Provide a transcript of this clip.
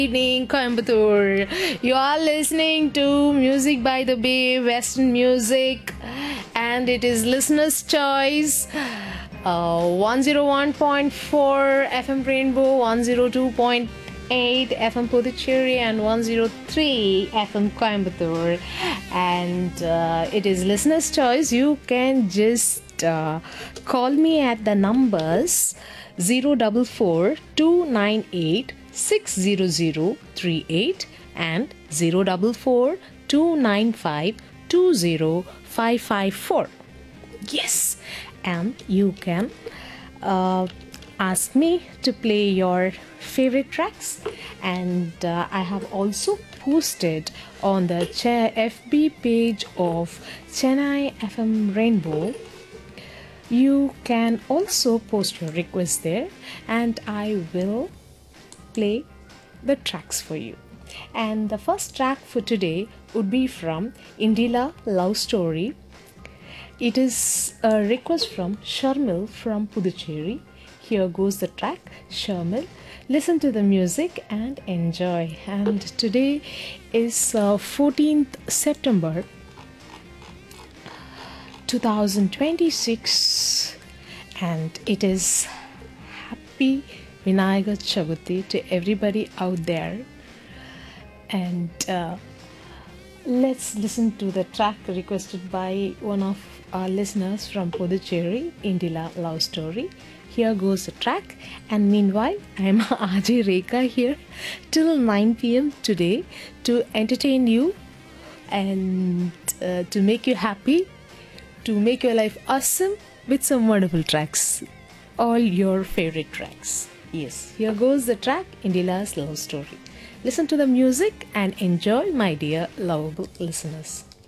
Evening, Coimbatore. You are listening to Music by the Bay, Western music, and it is listener's choice. 101.4 FM Rainbow, 102.8 FM Puducherry, and 103 FM Coimbatore. And it is listener's choice. You can just call me at the numbers 044 298 60038 and 044 295 20554. Yes, and you can ask me to play your favorite tracks, and I have also posted on the FB page of Chennai FM Rainbow. You can also post your requests there, and I will play the tracks for you. And the first track for today would be from Indila Love Story. It is a request from Sharmil from Puducherry. Here goes the track, Sharmil. Listen to the music and enjoy. And today is 14th September 2026, and it is Happy Vinayaga Chavuthi to everybody out there. And let's listen to the track requested by one of our listeners from Puducherry, Indila Love Story. Here goes the track, and meanwhile I am Ajay Rekha here till 9 p.m. today to entertain you and to make you happy, to make your life awesome with some wonderful tracks, all your favorite tracks. Yes, here goes the track, Indila's Love Story. Listen to the music and enjoy, my dear lovable listeners.